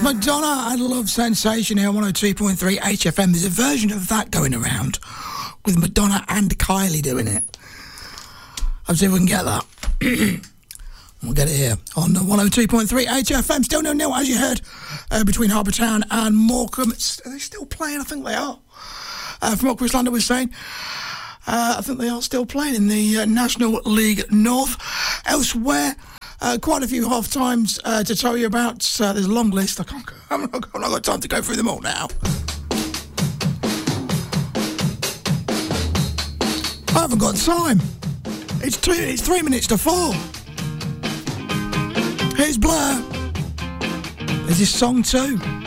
Madonna and Love Sensation here on 102.3 HFM. There's a version of that going around with Madonna and Kylie doing it. I'll see if we can get that. We'll get it here on 102.3 HFM. Still 0-0, as you heard, between Harbour Town and Morecambe. Are they still playing? I think they are. From what Chris Lander was saying, I think they are still playing in the National League North. Elsewhere, quite a few half times to tell you about. There's a long list. I've not got time to go through them all now. I haven't got time. It's 3 minutes to 4. Here's Blur. There's this song too.